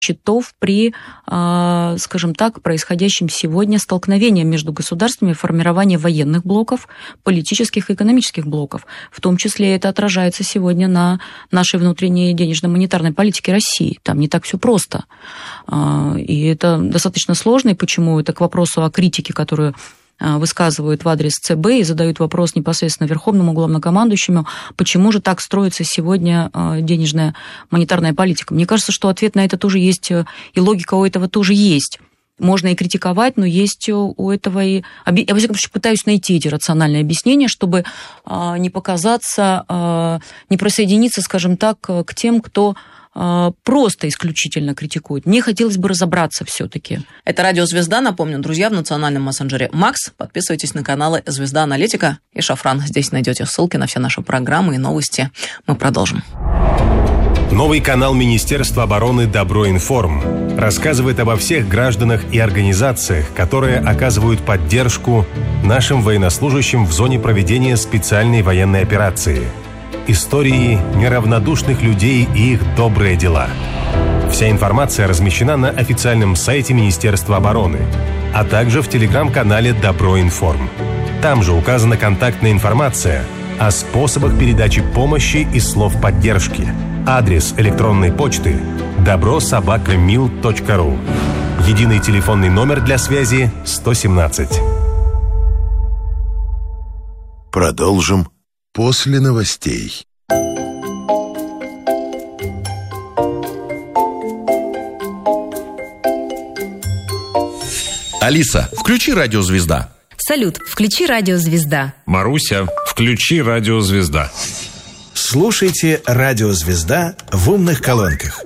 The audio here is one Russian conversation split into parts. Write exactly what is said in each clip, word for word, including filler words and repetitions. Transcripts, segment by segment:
счетов при, скажем так, происходящем сегодня столкновении между государствами, формирование военных блоков, политических и экономических блоков. В том числе это отражается сегодня на нашей внутренней денежно-монетарной политике России. Там не так все просто. И это достаточно сложно. И почему это к вопросу о критике, которую высказывают в адрес ЦБ и задают вопрос непосредственно Верховному главнокомандующему, почему же так строится сегодня денежная монетарная политика. Мне кажется, что ответ на это тоже есть, и логика у этого тоже есть. Можно и критиковать, но есть у этого и... Я, во всяком случае, пытаюсь найти эти рациональные объяснения, чтобы не показаться, не присоединиться, скажем так, к тем, кто просто исключительно критикует. Мне хотелось бы разобраться все-таки. Это радио «Звезда». Напомню, друзья, в национальном мессенджере Макс. Подписывайтесь на каналы «Звезда Аналитика» и «Шафран». Здесь найдете ссылки на все наши программы и новости. Мы продолжим. Новый канал Министерства обороны «Добро-Информ» рассказывает обо всех гражданах и организациях, которые оказывают поддержку нашим военнослужащим в зоне проведения специальной военной операции. Истории неравнодушных людей и их добрые дела. Вся информация размещена на официальном сайте Министерства обороны, а также в телеграм-канале «Добро-Информ». Там же указана контактная информация о способах передачи помощи и слов поддержки. Адрес электронной почты добро собака мил точка ру. Единый телефонный номер для связи сто семнадцать. Продолжим после новостей. Алиса, включи радио «Звезда». Салют, включи радио «Звезда». Маруся, включи радио «Звезда». Слушайте радио «Звезда» в умных колонках.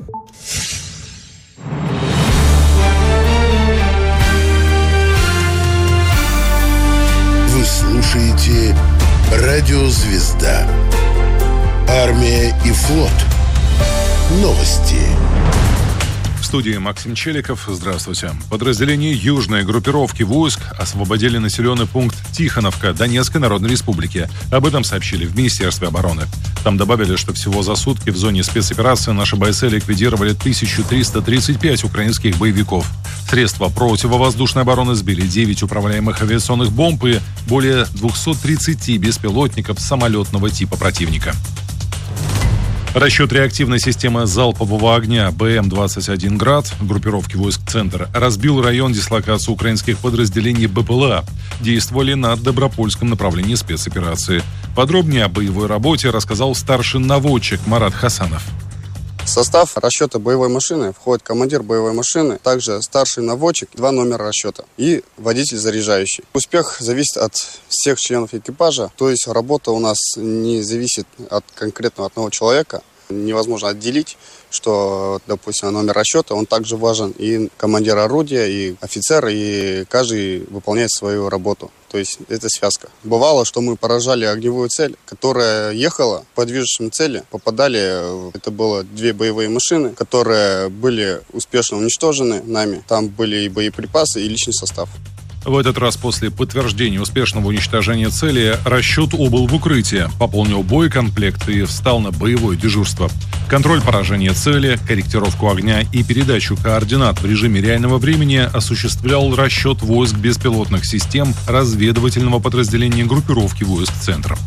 Вы слушаете радио «Звезда». Армия и флот. Новости. В студии Максим Челиков. Здравствуйте. Подразделения южной группировки войск освободили населенный пункт Тихоновка Донецкой Народной Республики. Об этом сообщили в Министерстве обороны. Там добавили, что всего за сутки в зоне спецоперации наши бойцы ликвидировали тысячу триста тридцать пять украинских боевиков. Средства противовоздушной обороны сбили девять управляемых авиационных бомб и более двести тридцать беспилотников самолетного типа противника. Расчет реактивной системы залпового огня Бэ Эм двадцать один «Град» группировки войск «Центр» разбил район дислокации украинских подразделений Бэ Пэ Эл А. Действовали на Добропольском направлении спецоперации. Подробнее о боевой работе рассказал старший наводчик Марат Хасанов. В состав расчета боевой машины входит командир боевой машины, также старший наводчик, два номера расчета и водитель заряжающий. Успех зависит от всех членов экипажа, то есть работа у нас не зависит от конкретного одного человека. Невозможно отделить, что, допустим, номер расчета, он также важен и командир орудия, и офицер, и каждый выполняет свою работу. То есть это связка. Бывало, что мы поражали огневую цель, которая ехала по движущим цели, попадали, это было две боевые машины, которые были успешно уничтожены нами. Там были и боеприпасы, и личный состав. В этот раз после подтверждения успешного уничтожения цели расчет убыл в укрытие, пополнил боекомплект и встал на боевое дежурство. Контроль поражения цели, корректировку огня и передачу координат в режиме реального времени осуществлял расчет войск беспилотных систем разведывательного подразделения группировки войск «Центр».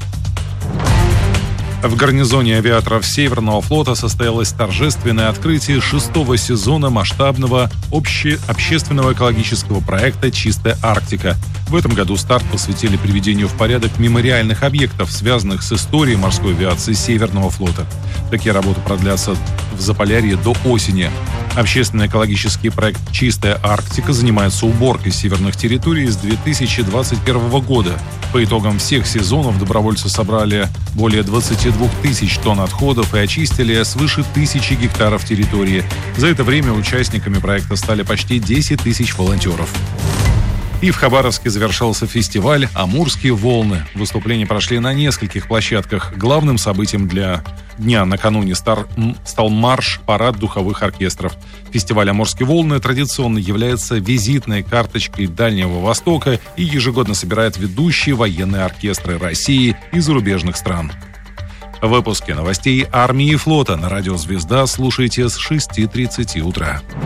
В гарнизоне авиаторов Северного флота состоялось торжественное открытие шестого сезона масштабного общественного экологического проекта «Чистая Арктика». В этом году старт посвятили приведению в порядок мемориальных объектов, связанных с историей морской авиации Северного флота. Такие работы продлятся в Заполярье до осени. Общественный экологический проект «Чистая Арктика» занимается уборкой северных территорий с две тысячи двадцать первого года. По итогам всех сезонов добровольцы собрали более двадцати двух тысяч тонн отходов и очистили свыше тысячи гектаров территории. За это время участниками проекта стали почти десять тысяч волонтеров. И в Хабаровске завершился фестиваль «Амурские волны». Выступления прошли на нескольких площадках. Главным событием для дня накануне стар... стал марш-парад духовых оркестров. Фестиваль «Амурские волны» традиционно является визитной карточкой Дальнего Востока и ежегодно собирает ведущие военные оркестры России и зарубежных стран. Выпуски новостей армии и флота на радио «Звезда» слушайте с шести тридцати утра.